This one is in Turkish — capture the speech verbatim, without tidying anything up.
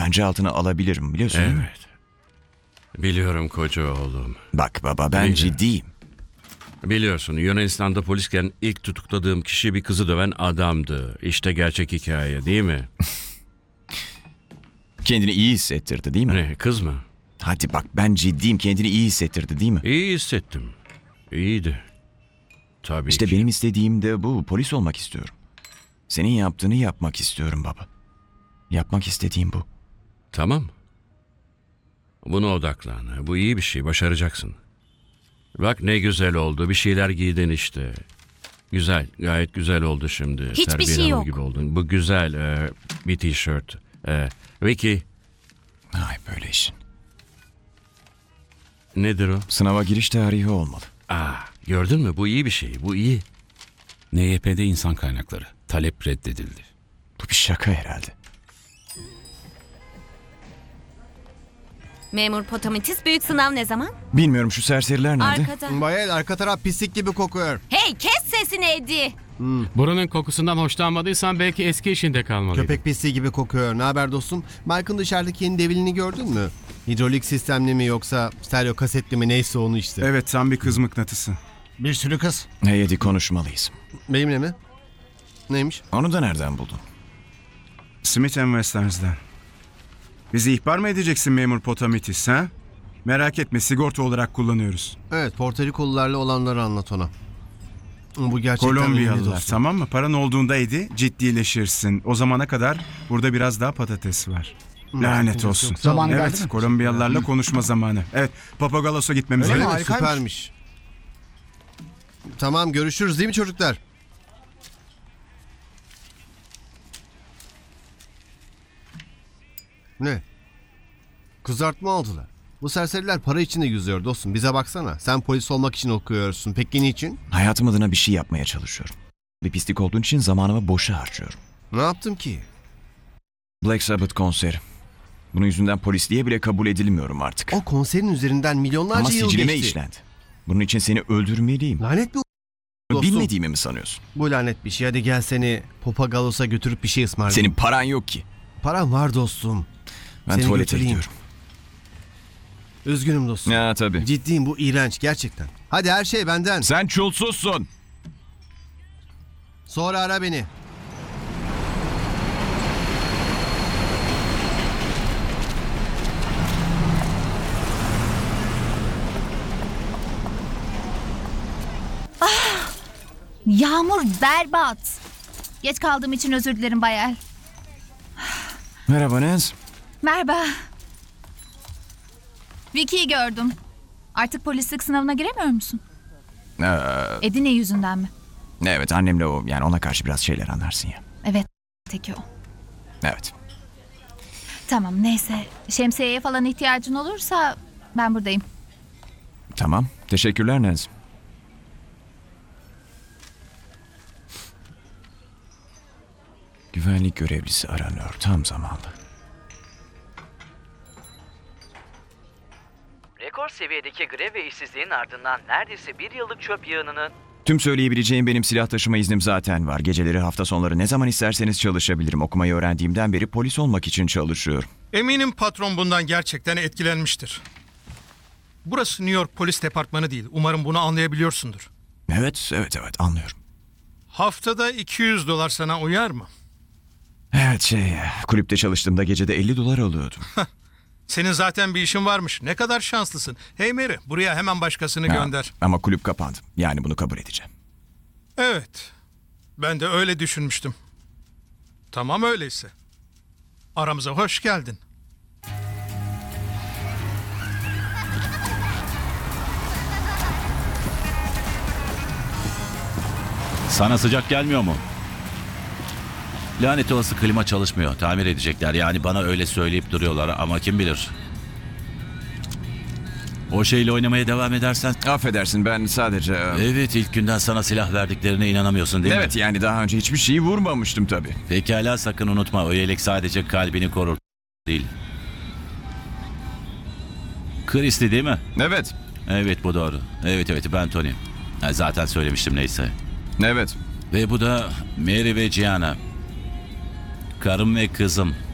güvence altına alabilirim, biliyorsun değil mi? Evet. Biliyorum koca oğlum. Bak baba, ben Biliyorum. ciddiyim. Biliyorsun Yunanistan'da polisken ilk tutukladığım kişi bir kızı döven adamdı. İşte gerçek hikaye değil mi? Kendini iyi hissettirdi değil mi? Ne, kız mı? Hadi bak, ben ciddiyim, kendini iyi hissettirdi değil mi? İyi hissettim. İyiydi. Tabii İşte ki. benim istediğim de bu, polis olmak istiyorum. Senin yaptığını yapmak istiyorum baba. Yapmak istediğim bu. Tamam. Buna odaklan. Bu iyi bir şey. Başaracaksın. Bak ne güzel oldu. Bir şeyler giydin işte. Güzel. Gayet güzel oldu şimdi. Hiçbir Terbiye şey hanım yok. gibi oldun. Bu güzel. e, bir tişört. E, Vicky. Ay böyle işin. Nedir o? Sınava giriş tarihi olmalı. Aa, gördün mü? Bu iyi bir şey. Bu iyi. N Y P'de insan kaynakları. Talep reddedildi. Bu bir şaka herhalde. Memur Potamitis, büyük sınav ne zaman? Bilmiyorum, şu serseriler nerede? Arkada. Bayel, arka taraf pislik gibi kokuyor. Hey, kes sesini Eddie. Buranın kokusundan hoşlanmadıysan belki eski işinde kalmalıydın. Köpek pisliği gibi kokuyor. Ne haber dostum? Mike'ın dışarıdaki yeni devilini gördün mü? Hidrolik sistemli mi yoksa stereo kasetli mi, neyse onu işte. Evet, tam bir kız mıknatısı. Bir sürü kız. Hey Eddie, konuşmalıyız. Benimle mi? Neymiş? Onu da nereden buldun? Smith and Wessers'den. Bizi ihbar mı edeceksin memur Potamitis, ha? Merak etme, sigorta olarak kullanıyoruz. Evet, Porto Rikolularla olanları anlat ona. Bu gerçekten önemli Kolombiyalılar, dostum. tamam mı? Paran olduğunda Eddie, ciddileşirsin. O zamana kadar burada biraz daha patates var. Lanet olsun. Zamanı geldi Evet, mi? Kolombiyalılarla konuşma zamanı. Evet, Papagalos'a gitmemiz Öyle mi? gerek. Harikaymış. Süpermiş. Tamam, görüşürüz değil mi çocuklar? Ne? Kızartma aldılar. Bu serseriler para içinde yüzüyor dostum. Bize baksana. Sen polis olmak için okuyorsun. Peki niçin? Hayatım adına bir şey yapmaya çalışıyorum. Bir pislik olduğun için zamanımı boşa harcıyorum. Ne yaptım ki? Black Sabbath konseri. Bunun yüzünden polisliğe bile kabul edilmiyorum artık. O konserin üzerinden milyonlarca Ama yıl sicilime geçti. işlendi. Bunun için seni öldürmeliyim. Lanet bir dostum. Bilmediğimi mi sanıyorsun? Bu lanet bir şey. Hadi gel seni Papagalos'a götürüp bir şey ısmarlayayım. Senin paran yok ki. Param var dostum. Ben Seni tuvalete götüreyim. gidiyorum. Üzgünüm dostum. Ya tabii. Ciddiyim, bu iğrenç gerçekten. Hadi her şey benden. Sen çulsuzsun. Sonra ara beni. Yağmur berbat. Geç kaldığım için özür dilerim Bayel. Merhaba Nez. Merhaba. Vicky'yi gördüm. Artık polislik sınavına giremiyor musun? Ee, Edine yüzünden mi? evet, annemle o, yani ona karşı biraz şeyler anlarsın ya. Evet, teki o. Evet. Tamam, neyse. Şemsiyeye falan ihtiyacın olursa ben buradayım. Tamam. Teşekkürler Nez. Güvenlik görevlisi aranıyor tam zamanlı. Rekor seviyedeki grev ve işsizliğin ardından neredeyse bir yıllık çöp yığınının Tüm söyleyebileceğim, benim silah taşıma iznim zaten var. Geceleri, hafta sonları ne zaman isterseniz çalışabilirim. Okumayı öğrendiğimden beri polis olmak için çalışıyorum. Eminim patron bundan gerçekten etkilenmiştir. Burası New York Polis Departmanı değil. Umarım bunu anlayabiliyorsundur. Evet, evet, evet anlıyorum. Haftada iki yüz dolar sana uyar mı? Evet şey, kulüpte çalıştığımda gecede elli dolar alıyordum. Senin zaten bir işin varmış. Ne kadar şanslısın. Hey Mary, buraya hemen başkasını Ha, gönder. ama kulüp kapandı. Yani bunu kabul edeceğim. Evet. Ben de öyle düşünmüştüm. Tamam öyleyse. Aramıza hoş geldin. Sana sıcak gelmiyor mu? Lanet olası klima çalışmıyor. Tamir edecekler. Yani bana öyle söyleyip duruyorlar ama kim bilir. O şeyle oynamaya devam edersen... Affedersin, ben sadece... Evet, ilk günden sana silah verdiklerine inanamıyorsun değil mi? Evet, yani daha önce hiçbir şeyi vurmamıştım tabii. Pekala, sakın unutma. O yelek sadece kalbini korur değil. Christy değil mi? Evet, Evet, bu doğru. Evet evet, ben Tony. Ha, zaten söylemiştim, neyse. evet. Ve bu da Mary ve Gianna. Karım ve kızım.